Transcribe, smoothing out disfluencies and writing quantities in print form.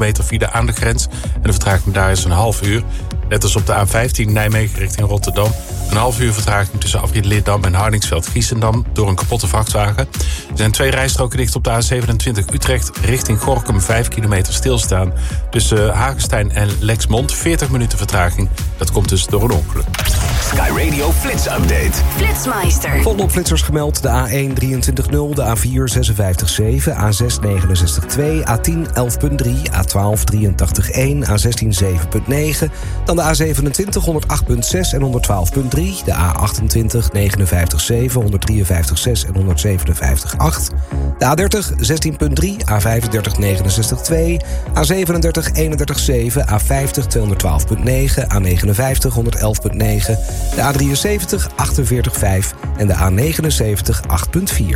kilometer file aan de grens. En de vertraging daar is een half uur. Net als op de A15 Nijmegen richting Rotterdam. Een half uur vertraging tussen afrit Leerdam en Hardingsveld-Giessendam door een kapotte vrachtwagen. Er zijn 2 rijstroken dicht op de A27 Utrecht richting Gorinchem. 5 kilometer stilstaan. Tussen Hagestein en Lexmond 40 minuten vertraging. Dat komt dus door een ongeluk. Sky Radio Flits Update. Flitsmeister. Volgende opflitsers gemeld. De A1 23.0, de A4 56.7, A6 69.2, A10 11.3, A12 83.1, A16 7.9... dan de A27 108.6 en 112.3, de A28 59.7, 153.6 en 157.8... de A30 16.3, A35 69.2, A37 31.7, A50 212.9, A59 111.9... de A73 48.5 en de A79 8.4.